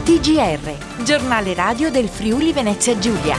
TGR, giornale radio del Friuli Venezia Giulia.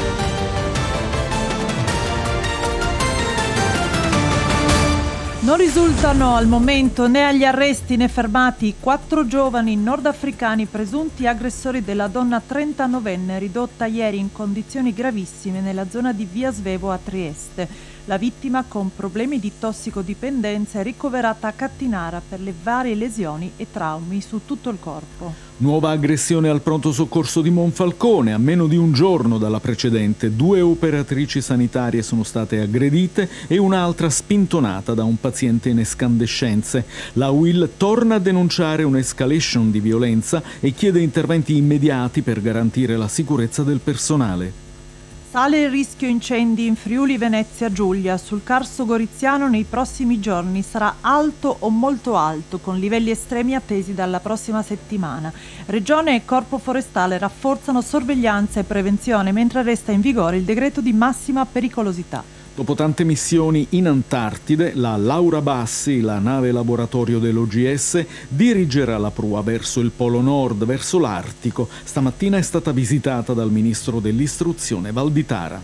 Non risultano al momento né agli arresti né fermati 4 giovani nordafricani presunti aggressori della donna 39enne ridotta ieri in condizioni gravissime nella zona di Via Svevo a Trieste. La vittima, con problemi di tossicodipendenza, è ricoverata a Cattinara per le varie lesioni e traumi su tutto il corpo. Nuova aggressione al pronto soccorso di Monfalcone. A meno di un giorno dalla precedente, 2 operatrici sanitarie sono state aggredite e un'altra spintonata da un paziente in escandescenze. La UIL torna a denunciare un'escalation di violenza e chiede interventi immediati per garantire la sicurezza del personale. Sale il rischio incendi in Friuli Venezia Giulia. Sul Carso Goriziano nei prossimi giorni sarà alto o molto alto, con livelli estremi attesi dalla prossima settimana. Regione e Corpo Forestale rafforzano sorveglianza e prevenzione, mentre resta in vigore il decreto di massima pericolosità. Dopo tante missioni in Antartide, la Laura Bassi, la nave laboratorio dell'OGS, dirigerà la prua verso il Polo Nord, verso l'Artico. Stamattina è stata visitata dal ministro dell'istruzione Valditara.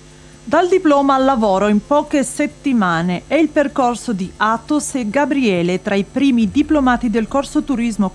Dal diploma al lavoro in poche settimane è il percorso di Atos e Gabriele tra i primi diplomati del corso turismo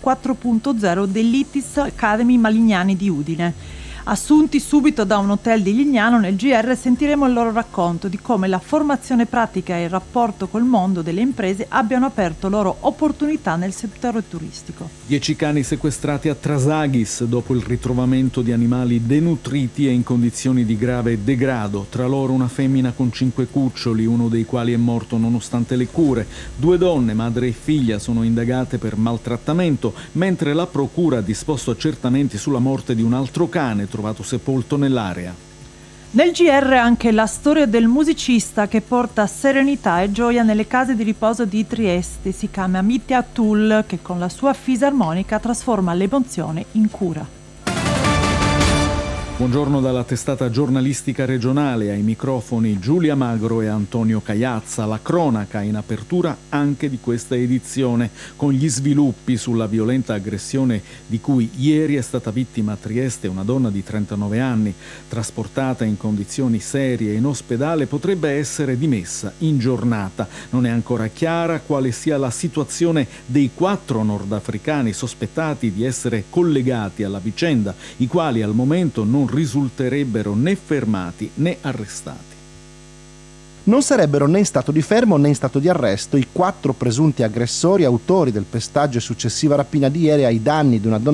4.0 dell'ITIS Academy Malignani di Udine. Assunti subito da un hotel di Lignano, nel GR sentiremo il loro racconto di come la formazione pratica e il rapporto col mondo delle imprese abbiano aperto loro opportunità nel settore turistico. 10 cani sequestrati a Trasaghis dopo il ritrovamento di animali denutriti e in condizioni di grave degrado. Tra loro una femmina con 5 cuccioli, uno dei quali è morto nonostante le cure. 2 donne, madre e figlia, sono indagate per maltrattamento, mentre la procura ha disposto accertamenti sulla morte di un altro cane trovato sepolto nell'area. Nel GR anche la storia del musicista che porta serenità e gioia nelle case di riposo di Trieste. Si chiama Mitya Atul, che con la sua fisarmonica trasforma l'emozione in cura. Buongiorno dalla testata giornalistica regionale, ai microfoni Giulia Magro e Antonio Cagliazza. La cronaca in apertura anche di questa edizione, con gli sviluppi sulla violenta aggressione di cui ieri è stata vittima a Trieste una donna di 39 anni, trasportata in condizioni serie in ospedale, potrebbe essere dimessa in giornata. Non è ancora chiara quale sia la situazione dei 4 nordafricani sospettati di essere collegati alla vicenda, i quali al momento non risulterebbero né fermati né arrestati. Non sarebbero né in stato di fermo né in stato di arresto i 4 presunti aggressori autori del pestaggio e successiva rapina di ieri ai danni di una donna